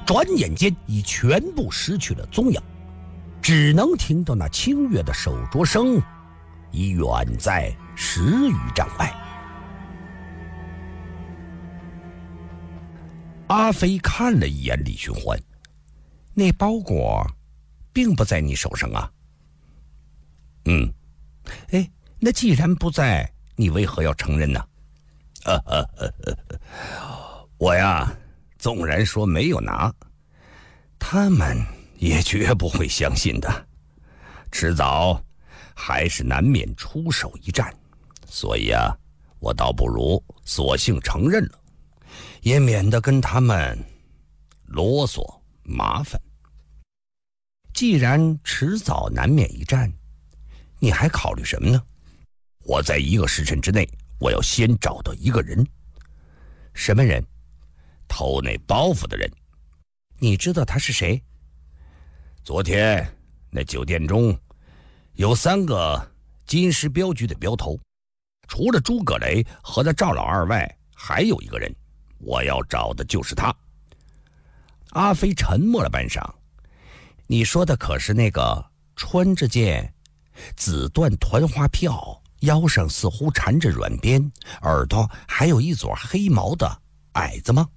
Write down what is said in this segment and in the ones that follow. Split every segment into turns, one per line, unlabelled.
转眼间已全部失去了踪影，只能听到那清越的手镯声已远在10余丈外。阿飞看了一眼李寻欢，那包裹并不在你手上啊。那既然不在，你为何要承认呢？我呀，纵然说没有拿，他们也绝不会相信的，迟早还是难免出手一战，所以啊，我倒不如索性承认了，也免得跟他们啰嗦麻烦。既然迟早难免一战，你还考虑什么呢？我在1个时辰之内，我要先找到一个人。什么人？偷那包袱的人。你知道他是谁？昨天那酒店中有3个金石镖局的镖头，除了诸葛雷和那赵老二外，还有一个人，我要找的就是他。阿飞沉默了半晌。你说的可是那个穿着件紫缎团花皮袄，腰上似乎缠着软鞭，耳朵还有一撮黑毛的矮子吗？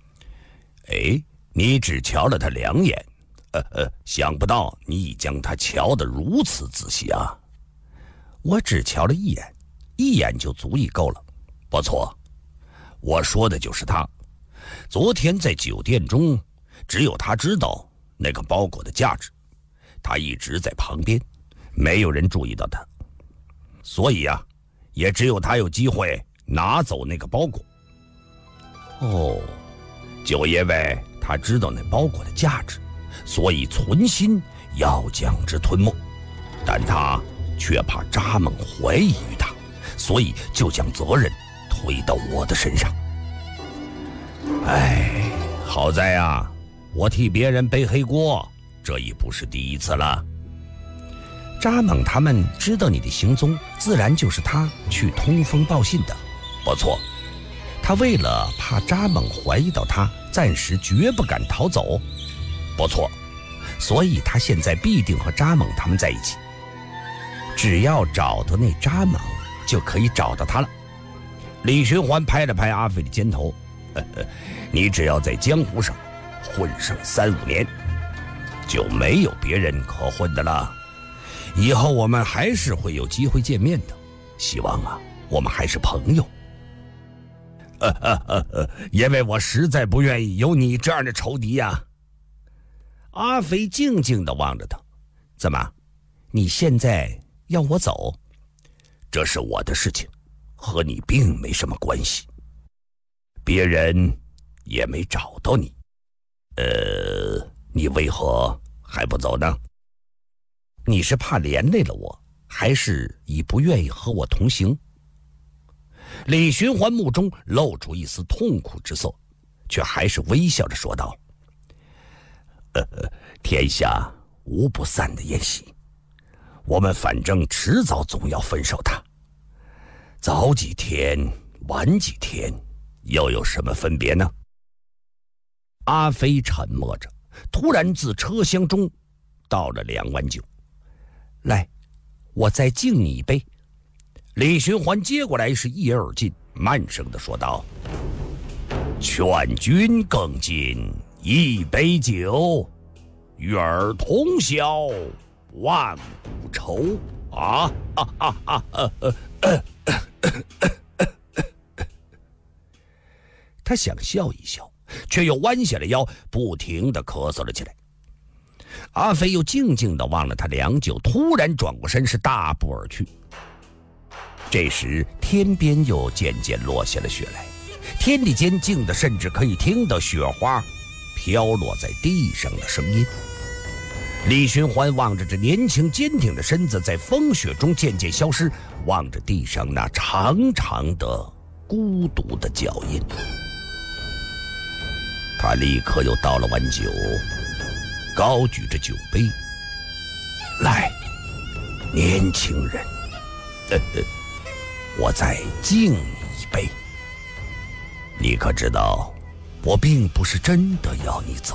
你只瞧了他2眼，想不到你已将他瞧得如此仔细啊。我只瞧了1眼，1眼就足以够了。不错，我说的就是他。昨天在酒店中，只有他知道那个包裹的价值，他一直在旁边，没有人注意到他，所以啊，也只有他有机会拿走那个包裹。就因为他知道那包裹的价值，所以存心要将之吞没，但他却怕扎猛怀疑于他，所以就将责任推到我的身上。好在啊，我替别人背黑锅，这已不是第一次了。扎猛他们知道你的行踪，自然就是他去通风报信的。不错，他为了怕扎猛怀疑到他，暂时绝不敢逃走。不错，所以他现在必定和扎猛他们在一起。只要找到那扎猛，就可以找到他了。李寻欢拍了拍阿飞的肩头，你只要在江湖上混上3、5年，就没有别人可混的了。以后我们还是会有机会见面的，希望啊，我们还是朋友。因为我实在不愿意有你这样的仇敌呀。阿飞静静地望着他，怎么，你现在要我走？这是我的事情，和你并没什么关系。别人也没找到你，你为何还不走呢？你是怕连累了我，还是已不愿意和我同行？李寻欢目中露出一丝痛苦之色，却还是微笑着说道：天下无不散的宴席，我们反正迟早总要分手的，早几天晚几天又有什么分别呢？阿飞沉默着，突然自车厢中倒了2碗酒。来，我再敬你一杯。李寻欢接过来是一饮而尽，慢声地说道：劝君更尽一杯酒，与尔同销万古愁啊！他想笑一笑，却又弯下了腰，不停地咳嗽了起来。阿飞又静静地望了他良久，突然转过身，是大步而去。这时天边又渐渐落下了雪来，天地间静得甚至可以听到雪花飘落在地上的声音。李寻欢望着这年轻坚挺的身子在风雪中渐渐消失，望着地上那长长的孤独的脚印，他立刻又倒了碗酒，高举着酒杯，来，年轻人，我再敬你一杯。你可知道，我并不是真的要你走。